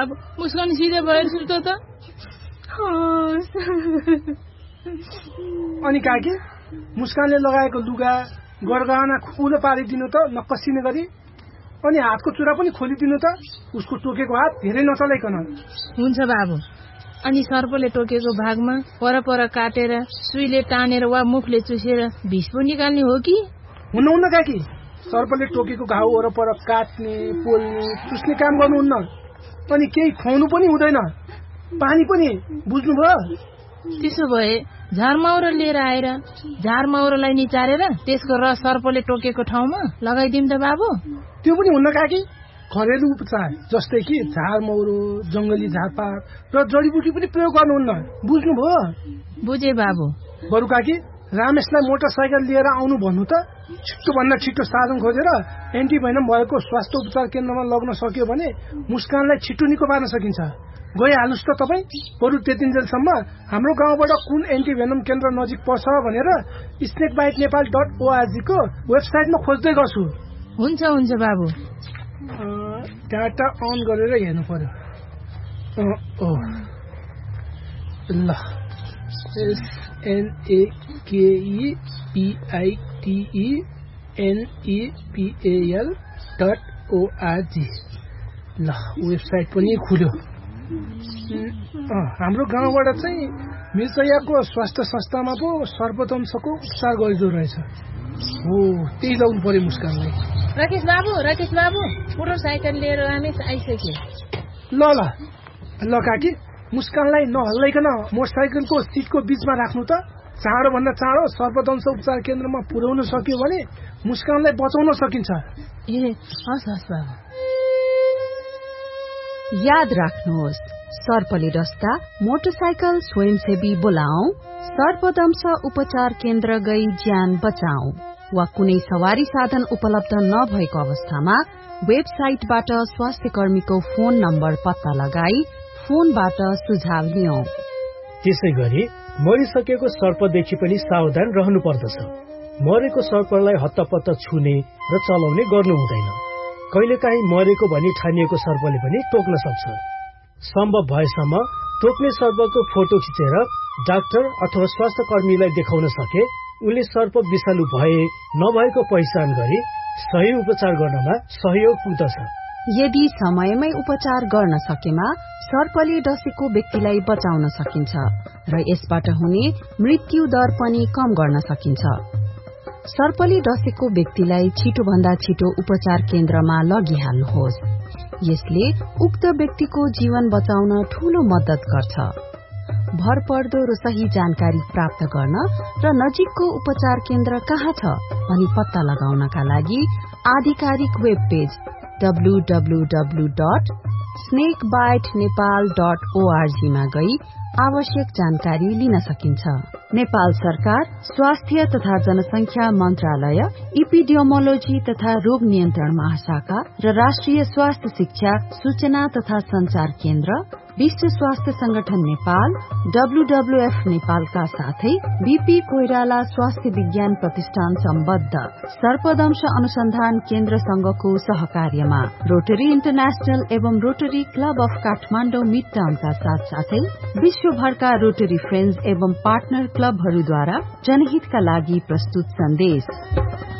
बाबु मुस्कान सिधै भएर सुत त। अनि काकी मुस्कानले लगाएको लुगा गरगहना खुकुलो पारिदिनु त नकसिने गरी। अनि हातको चुरा पनि खोलिदिनु त, उसको टोकेको हात धेरै नचलाइकन। हुन्छ बाबु। अनि सर्पले टोकेको भागमा पर काटेर सुईले तानेर वा मुखले चुसेर विष पो निकाल्ने हो कि? हुन्न काकी, सर्पले टोकेको घाउ वरपर काट्ने पोल्ने चुस्ने काम गर्नुहुन्न। अनि केही खुवाउनु पनि हुँदैन, पानी पनि। बुझ्नुभयो? त्यसो भए झारमाउरो लिएर आएर झारमाउरोलाई निचारेर त्यसको रस सर्पले टोकेको ठाउँमा लगाइदिउँ त बाबु। त्यो पनि हुन्न काकी, घरेलु उपचार जस्तै कि झारमौरो, जंगली झारपात र जडीबुटी पनि प्रयोग गर्नुहुन्न। बुझ्नुभयो? बुझे बाबु। बरु काकी रामेशलाई मोटरसाइकल लिएर आउनु भन्नु त। छिटोभन्दा छिटो साधन खोजेर एन्टिभेनम भएको स्वास्थ्य उपचार केन्द्रमा लग्न सक्यो भने मुस्कानलाई छिटो निको पार्न सकिन्छ। गइहाल्नुस् त तपाईँ। बरु त्यतिन्जेलसम्म हाम्रो गाउँबाट कुन एन्टिभेनम केन्द्र नजिक पर्छ भनेर snakebitenepal.org को वेबसाइटमा खोज्दै गर्छु। हुन्छ बाबु। डाटा अन गरेर हेर्नु पर्यो। ल snakebitenepal.org। ल वेबसाइट पनि खुल्यो। हाम्रो गाउँबाट चाहिँ मिर्चयाको स्वास्थ्य संस्थामा पो सर्पदंशको उपचार गरिदो रहेछ। हो, त्यही लाउनु पर्यो मुस्कानलाई। राकेश बाबु मोटरसाइकल लिएर रामेश आइसक्यो। ल काकी, मुस्कानलाई नहल्लाइकन मोटरसाइकलको सिटको बीचमा राख्नु त। चाँडोभन्दा चाँडो सर्पदंश उपचार केन्द्रमा पुर्याउन सक्यो भने मुस्कानलाई बचाउन सकिन्छ। हस् बाबु। याद राख्नुहोस्, सर्पले डस्दा मोटरसाइकल स्वयंसेवी बोलाऊ, सर्पदंश उपचार केन्द्र गई ज्यान बचाऊ। वा कुनै सवारी साधन उपलब्ध नभएको अवस्थामा वेबसाइटबाट स्वास्थ्य कर्मीको फोन नम्बर पत्ता लगाई फोनबाट सुझाव लिऊ। त्यसै गरी मरिसकेको सर्पदेखि पनि सावधान रहनु पर्दछ। मरेको सर्पलाई हत्तपत्त छुने र चलाउने गर्नु हुँदैन। कहिलेकाहीँ मरेको भनी ठानिएको सर्पले पनि टोक्न सक्छ। सम्भव भएसम्म टोक्ने सर्पको फोटो खिचेर डाक्टर अथवा स्वास्थ्य कर्मीलाई देखाउन सके उनले सर्प विषालु भए नभएको पहिचान गरी सही उपचार गर्नमा सहयोग पुग्दछ। यदि समयमै उपचार गर्न सकेमा सर्पले डसेको व्यक्तिलाई बचाउन सकिन्छ र यसबाट हुने मृत्यु दर पनि कम गर्न सकिन्छ। सर्पले डसेको व्यक्तिलाई छिटोभन्दा छिटो उपचार केन्द्रमा लगिहाल्नुहोस्। यसले उक्त व्यक्तिको जीवन बचाउन ठूलो मद्दत गर्छ। भरपर्दो र सही जानकारी प्राप्त गर्न र नजिकको उपचार केन्द्र कहाँ छ भनी पत्ता लगाउनका लागि आधिकारिक वेब पेज www.snakebitenepal.org मा गई आवश्यक जानकारी लिन सकिन्छ। नेपाल सरकार स्वास्थ्य तथा जनसंख्या मन्त्रालय, इपिडियोमोलोजी तथा रोग नियन्त्रण महाशाखा र राष्ट्रिय स्वास्थ्य शिक्षा सूचना तथा संचार केन्द्र, विश्व स्वास्थ्य संगठन नेपाल, WWF नेपालका साथै बीपी कोइराला स्वास्थ्य विज्ञान प्रतिष्ठान सम्बद्ध सर्पदंश अनुसन्धान केन्द्र संघको सहकार्यमा रोटरी इन्टरनेशनल एवं रोटरी क्लब अफ काठमाडौँ मिडटाउनका साथसाथै विश्वभरका रोटरी फ्रेन्ड्स एवं पार्टनर क्लबहरूद्वारा जनहितका लागि प्रस्तुत सन्देश।